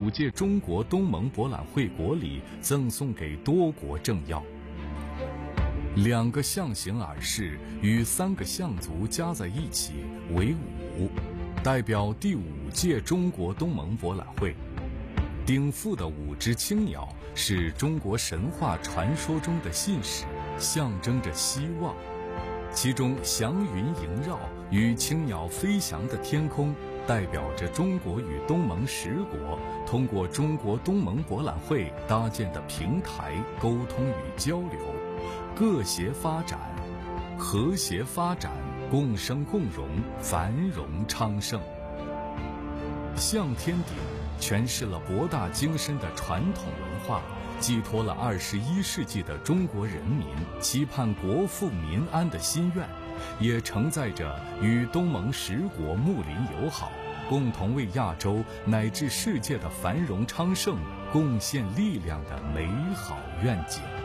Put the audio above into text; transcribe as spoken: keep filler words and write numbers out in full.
五届中国东盟博览会国礼赠送给多国政要。两个象形耳饰与三个象足加在一起为五，代表第五届中国东盟博览会。顶腹的五只青鸟是中国神话传说中的信使，象征着希望。其中祥云萦绕与青鸟飞翔的天空，代表着中国与东盟十国通过中国东盟博览会搭建的平台沟通与交流，各协发展，和谐发展，共生共荣，繁荣昌盛。象天鼎诠释了博大精深的传统文化，寄托了二十一世纪的中国人民期盼国富民安的心愿，也承载着与东盟十国睦邻友好，共同为亚洲乃至世界的繁荣昌盛贡献力量的美好愿景。